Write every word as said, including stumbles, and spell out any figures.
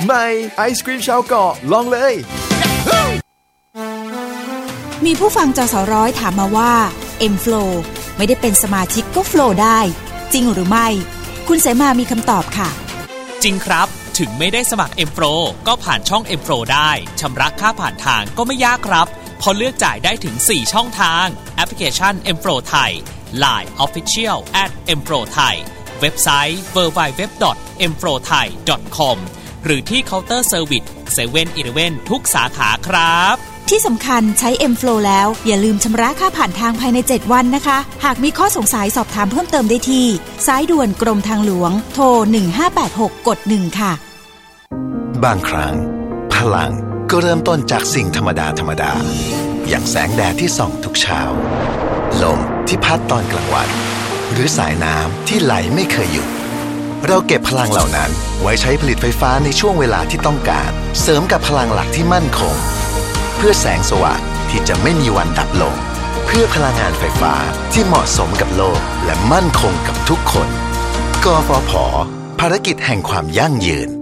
ใหม่ไอศกรีมชาวเกาะลองเลยมีผู้ฟังจสร้อยถามมาว่า M-Flow ไม่ได้เป็นสมาชิกก็โฟลว์ได้จริงหรือไม่คุณเสมามีคำตอบค่ะจริงครับถึงไม่ได้สมัคร M-Flow ก็ผ่านช่อง M-Flow ได้ชำระค่าผ่านทางก็ไม่ยากครับพอเลือกจ่ายได้ถึงสี่ช่องทางแอปพลิเคชัน M-Flow ไทย ไลน์ Official แอท เอ็ม โฟลว์ ไทย เว็บไซต์ ดับเบิลยู ดับเบิลยู ดับเบิลยู ดอท เอ็ม โฟลว์ ไทย ดอท คอม หรือที่เคาน์เตอร์เซอร์วิส เซเว่น อีเลฟเว่น ทุกสาขาครับที่สำคัญใช้ M-Flow แล้วอย่าลืมชำระค่าผ่านทางภายในเจ็ดวันนะคะหากมีข้อสงสัยสอบถามเพิ่มเติมได้ที่สายด่วนกรมทางหลวงโทรหนึ่งห้าแปดหกกดหนึ่งค่ะบางครั้งพลังก็เริ่มต้นจากสิ่งธรรมดาธรรมดาอย่างแสงแดดที่ส่องทุกเช้าลมที่พัดตอนกลางวันหรือสายน้ำที่ไหลไม่เคยหยุดเราเก็บพลังเหล่านั้นไว้ใช้ผลิตไฟฟ้าในช่วงเวลาที่ต้องการเสริมกับพลังหลักที่มั่นคงเพื่อแสงสว่างที่จะไม่มีวันดับลงเพื่อพลังงานไฟฟ้าที่เหมาะสมกับโลกและมั่นคงกับทุกคนกฟผ.ภารกิจแห่งความยั่งยืน